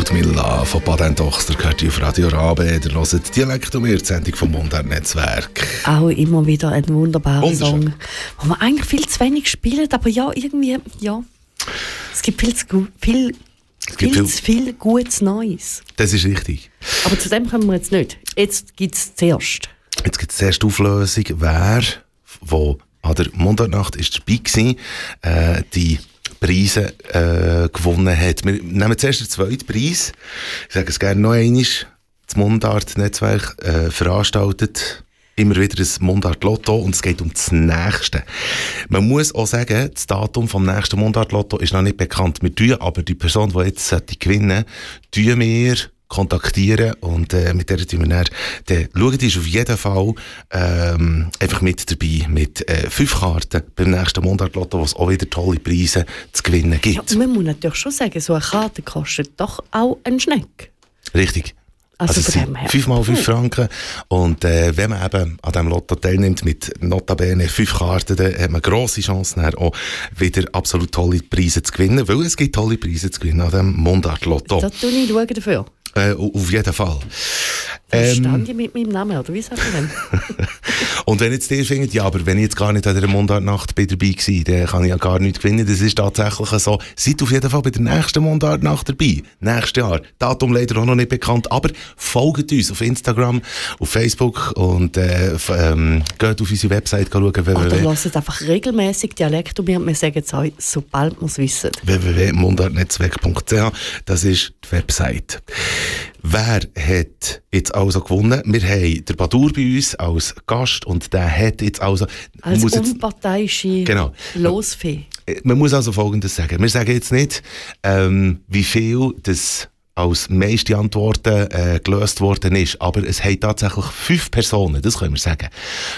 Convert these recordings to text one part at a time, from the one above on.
Ludmilla von Baden-Dochster gehört auf Radio Rabe. Ihr hört Dialekt und mir, die Sendung vom Mundart-Netzwerk. Auch immer wieder ein wunderbarer Song, den man eigentlich viel zu wenig spielt, aber ja, irgendwie, ja. Es gibt viel zu viel Gutes Neues. Das ist richtig. Aber zu dem kommen wir jetzt nicht. Jetzt gibt es zuerst die Auflösung, wer, wo an der Mundartnacht ist dabei war, die Preise gewonnen hat. Wir nehmen zuerst den zweiten Preis. Ich sage es gerne noch einmal. Das Mundart-Netzwerk veranstaltet immer wieder ein Mundart-Lotto und es geht um das Nächste. Man muss auch sagen, das Datum vom nächsten Mundart-Lotto ist noch nicht bekannt. Wir tun aber die Person, die jetzt gewinnen sollte, tun wir kontaktieren und mit der tun wir dann schauen, die ist auf jeden Fall einfach mit dabei, mit 5 Karten beim nächsten Mundart-Lotto, wo es auch wieder tolle Preise zu gewinnen gibt. Ja, man muss natürlich schon sagen, so eine Karte kostet doch auch einen Schneck. Richtig. Also es sind 5 mal 5 Franken. Und wenn man eben an diesem Lotto teilnimmt mit notabene 5 Karten, dann hat man grosse Chancen, auch wieder absolut tolle Preise zu gewinnen, weil es gibt tolle Preise zu gewinnen an diesem Mundart-Lotto. Das tue ich schauen dafür. Auf jeden Fall. Stand ich mit meinem Namen, oder wie sagt man denn? Und wenn jetzt ihr findet, ja, aber wenn ich jetzt gar nicht an der Mundartnacht dabei war, dann kann ich ja gar nichts gewinnen. Das ist tatsächlich so. Seid auf jeden Fall bei der nächsten Mundartnacht dabei. Nächstes Jahr. Datum leider auch noch nicht bekannt, aber folgt uns auf Instagram, auf Facebook und geht auf unsere Website schauen. Oder hört einfach regelmäßig Dialekt und wir sagen es euch, sobald wir es wissen. www.mundartnetzwerk.ch, das ist die Website. Wer hat jetzt also gewonnen? Wir haben den Badur bei uns als Gast und der hat jetzt also... Als unparteiische Losfee. Man muss also Folgendes sagen. Wir sagen jetzt nicht, wie viel das als meiste Antworten gelöst worden ist, aber es haben tatsächlich 5 Personen, das können wir sagen.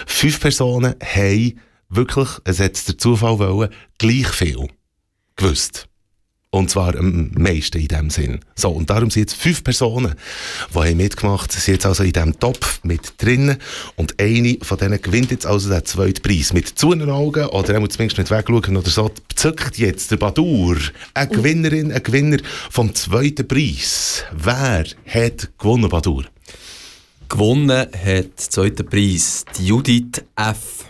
5 Personen haben wirklich, es hat der Zufall wollen, gleich viel gewusst. Und zwar am meisten in dem Sinn. So, und darum sind jetzt 5 Personen, die haben mitgemacht, sind jetzt also in diesem Topf mit drinnen. Und eine von denen gewinnt jetzt also den zweiten Preis. Mit zuenen Augen, oder er muss zumindest nicht wegschauen oder so, bezückt jetzt der Badur eine Gewinnerin, ein Gewinner vom zweiten Preis. Wer hat gewonnen, Badur? Gewonnen hat den zweiten Preis die Judith F.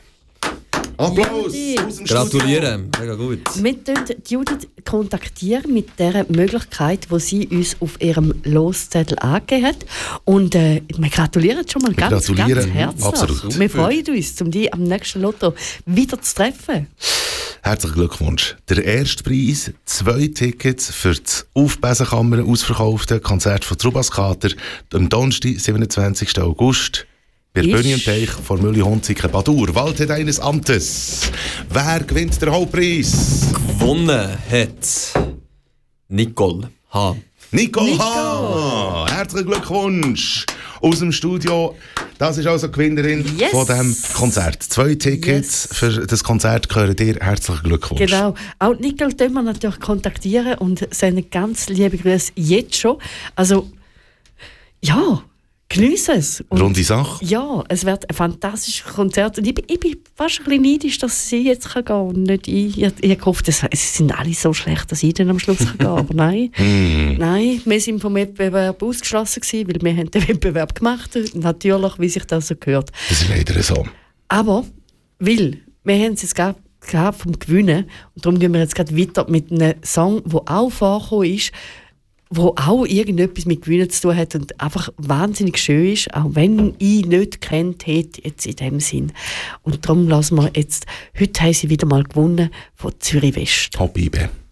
Applaus! Gratulieren, mega gut. Wir kontaktieren Judith kontaktieren mit der Möglichkeit, die sie uns auf ihrem Loszettel angegeben hat. Und wir gratulieren schon mal ganz herzlich. Absolut. Wir freuen uns, um dich am nächsten Lotto wieder zu treffen. Herzlichen Glückwunsch. Der erste Preis, 2 Tickets für das auf Besenkammer ausverkaufte Konzert von Trubas Kater am Donnerstag, 27. August. Bei Böni und Teich vor Mülli-Hunziken Badur. Walte deines Amtes. Wer gewinnt den Hauptpreis? Gewonnen hat Nicole H. Nicole H. Herzlichen Glückwunsch aus dem Studio. Das ist also die Gewinnerin von diesem Konzert. 2 Tickets für das Konzert gehören dir. Herzlichen Glückwunsch. Genau. Auch Nicole können wir natürlich kontaktieren und seine ganz liebe Grüße jetzt schon. Also, ja, genieße es. Und runde Sache. Ja, es wird ein fantastisches Konzert. Und ich bin fast ein bisschen neidisch, dass sie jetzt gehen kann und nicht ich. Ich hoffe, sie sind alle so schlecht, dass ich dann am Schluss gehen kann. Aber nein. Nein, wir sind vom Wettbewerb ausgeschlossen gewesen, weil wir haben den Wettbewerb gemacht. Natürlich, wie sich das so gehört. Das ist leider so. Aber, weil wir haben es jetzt gehabt vom Gewinnen und darum gehen wir jetzt gerade weiter mit einem Song, der auch vorgekommen ist, wo auch irgendetwas mit Gewinnen zu tun hat und einfach wahnsinnig schön ist, auch wenn ich nicht kennt hätte, jetzt in dem Sinn. Und darum lassen wir jetzt, heute haben sie wieder mal gewonnen von Zürich West. Habibe.